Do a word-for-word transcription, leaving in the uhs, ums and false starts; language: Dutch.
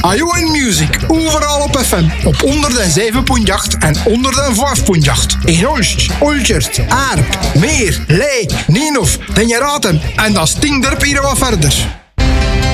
Iowa Music, overal op F M. Op honderdzeven komma acht en honderdvijf komma acht. In Olst, Olchert, Aarp, Meer, Leek, Ninov, Den je raten. En dat stinkt er hier wat verder.